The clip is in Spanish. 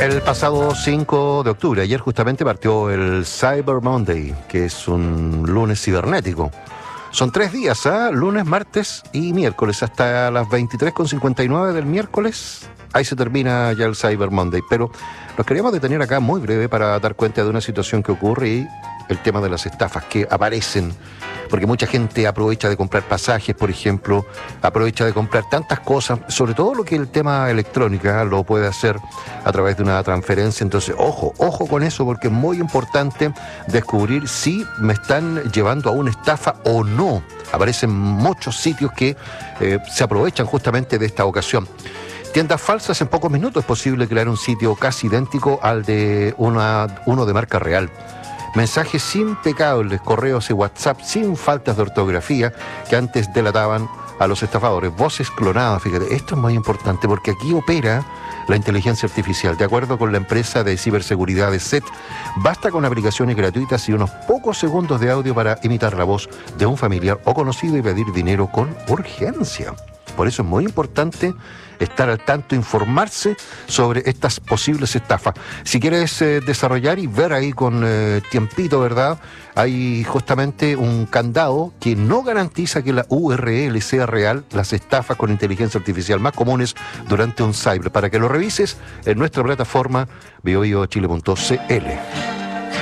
El pasado 5 de octubre, ayer justamente partió el Cyber Monday, que es un lunes cibernético. Son 3 días, lunes, martes y miércoles, hasta las 23:59 del miércoles. Ahí se termina ya el Cyber Monday, pero nos queríamos detener acá muy breve para dar cuenta de una situación que ocurre y el tema de las estafas que aparecen, porque mucha gente aprovecha de comprar pasajes, por ejemplo, aprovecha de comprar tantas cosas, sobre todo lo que el tema electrónica lo puede hacer a través de una transferencia. Entonces, ojo con eso, porque es muy importante descubrir si me están llevando a una estafa o no. Aparecen muchos sitios que se aprovechan justamente de esta ocasión. Tiendas falsas, en pocos minutos es posible crear un sitio casi idéntico al de uno de marca real. Mensajes impecables, correos y WhatsApp sin faltas de ortografía que antes delataban a los estafadores. Voces clonadas, fíjate, esto es muy importante porque aquí opera la inteligencia artificial. De acuerdo con la empresa de ciberseguridad de SET, basta con aplicaciones gratuitas y unos pocos segundos de audio para imitar la voz de un familiar o conocido y pedir dinero con urgencia. Por eso es muy importante estar al tanto, informarse sobre estas posibles estafas. Si quieres desarrollar y ver ahí con tiempito, ¿verdad? Hay justamente un candado que no garantiza que la URL sea real. Las estafas con inteligencia artificial más comunes durante un cyber. Para que lo revises en nuestra plataforma bioiochile.cl.